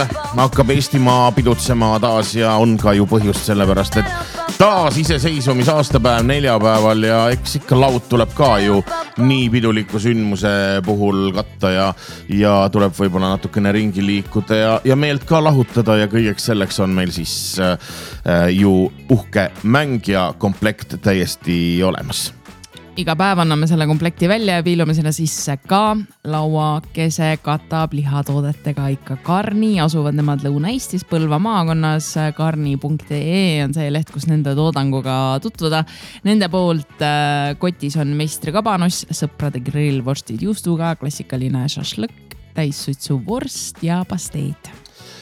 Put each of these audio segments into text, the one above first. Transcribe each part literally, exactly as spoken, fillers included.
hakkab Eestimaa pidutsema taas ja on ka ju põhjust sellepärast, et taas iseseisvumise aastapäev neljapäeval ja eks ikka laud tuleb ka ju nii piduliku sündmuse puhul katta ja, ja tuleb võib-olla natukene ringi liikuda ja, ja meelt ka lahutada ja kõigeks selleks on meil siis äh, ju uhke mäng ja komplekt täiesti olemas. Iga päev anname selle komplekti välja ja piilume sinna sisse ka. Lauakese katab lihatoodetega ikka Karni. Asuvad nemad Lõuna-Eestis Põlva maakonnas. karni punkt ee on see leht, kus nende toodanguga tutvuda. Nende poolt kotis on meistri kabanoss, sõprade grill, vorstid juustuga, klassikaline šašlõkk, täissutsu vorst ja pasteed.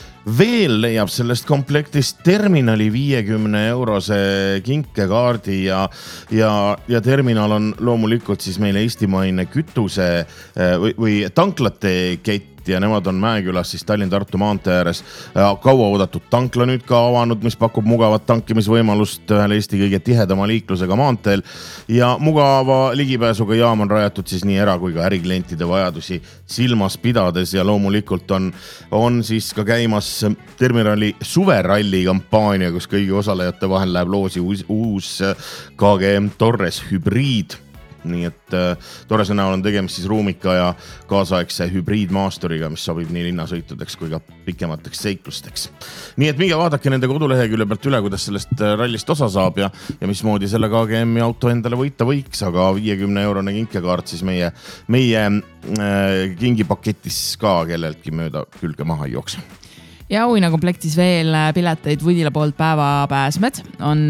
Veel leiab sellest komplektist terminali viiekümne eurose kinkekaardi ja, ja, ja terminal on loomulikult siis meile eestimaine kütuse või, või tanklate kett ja nemad on Mäekülas siis Tallinn-Tartu maantee ääres kaua oodatud tankla nüüd ka avanud, mis pakub mugavat tankimisvõimalust ühel Eesti kõige tihedama liiklusega maanteel ja mugava ligipääsuga jaam on rajatud siis nii era- kui ka äriklientide vajadusi silmas pidades ja loomulikult on, on siis ka käimas terminali suveralli kampaania, kus kõigi osalejate vahel läheb loosi uus, uus K G M Torres hübriid. Nii et äh, Torrese näol on tegemist siis ruumika ja kaasaegse hübriidmaasturiga, mis sobib nii linnasõitudeks kui ka pikemateks seiklusteks. Nii et minge vaadake nende kodulehekülje pealt üle, kuidas sellest rallist osa saab ja, ja mismoodi selle K G M-i auto endale võita võiks, aga viiekümne eurone kinkekaart siis meie, meie äh, kingipaketis ka kelleltki mööda külge maha ei jookse. Ja auina komplektis veel pileteid Vudila poolt päevapääsmed. On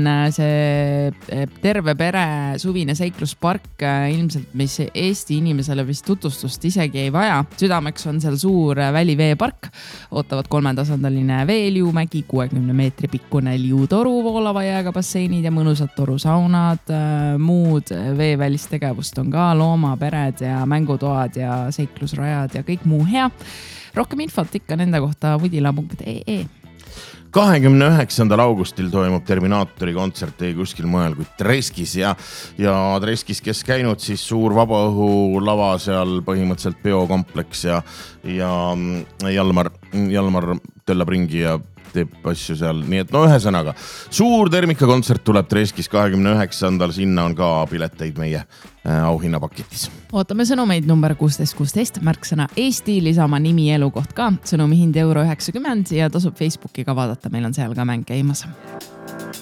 see terve pere suvine seikluspark, ilmselt mis Eesti inimesele vist tutvustust isegi ei vaja. Südameks on seal suur väliveepark. Ootavad kolmetasandaline veeliumägi, kuuekümne meetri pikkune liutoru, voolava jääga basseinid ja mõnusad torusaunad. Muud veevälist tegevust on ka loomapered ja mängutoad ja seiklusrajad ja kõik muu hea. Rohkem infot ikka nende kohta vudila punkt ee. kahekümne üheksandal augustil toimub Terminaatori kontsert ei kuskil mujal kui Treskis ja, ja Treskis, kes käinud, siis suur vabaõhu lava seal põhimõtteliselt peokompleks ja, ja Jalmar, Jalmar tõllab ringi ja teeb asju seal. Nii et no ühesõnaga, suur termikakontsert tuleb Treskis kahekümne üheksandal, sinna on ka pileteid meie auhinnapaketis. Ootame sõnumeid number kuusteist kuusteist, märksõna Eesti, lisama nimi elukoht ka, sõnumi hind euro üheksakümmend ja tasub Facebooki ka vaadata, meil on seal ka mäng käimas.